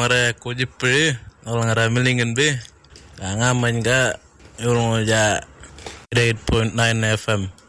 ngare ko jippe orang ngara milingen be. Ngaman ga urung ja 8.9 FM.